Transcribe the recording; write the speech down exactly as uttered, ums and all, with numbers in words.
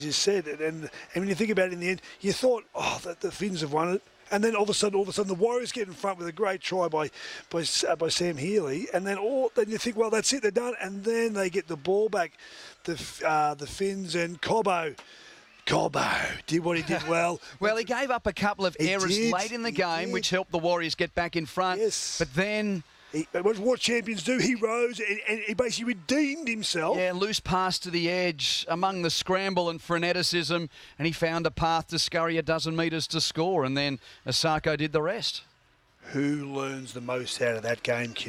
you said, and, and when you think about it in the end, you thought, oh, the, the Finns have won it. And then all of a sudden, all of a sudden, the Warriors get in front with a great try by by, uh, by Sam Healy, and then all then you think, well, that's it, they're done. And then they get the ball back, the uh, the Finns and Cobbo. Cobbo did what he did well. Well, he gave up a couple of He errors did, late in the he game, did. which helped the Warriors get back in front. Yes. But then, He, what, what champions do, he rose and, and he basically redeemed himself. yeah, loose pass to the edge among the scramble and freneticism, and he found a path to scurry a dozen metres to score, and then Osako did the rest. Who learns the most out of that game, kid?